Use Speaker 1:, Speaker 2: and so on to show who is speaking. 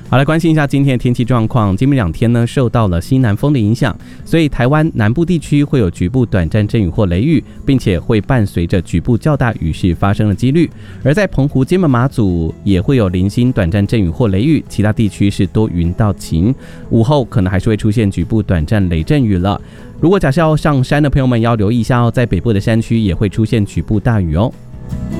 Speaker 1: 好，来关心一下今天的天气状况。今明2天呢，受到了西南风的影响，所以台湾南部地区会有局部短暂阵雨或雷雨，并且会伴随着局部较大雨势发生的几率。而在澎湖、金门、马祖也会有零星短暂阵雨或雷雨，其他地区是多云到晴。午后可能还是会出现局部短暂雷阵雨了。如果假设要上山的朋友们要留意一下哦，在北部的山区也会出现局部大雨哦。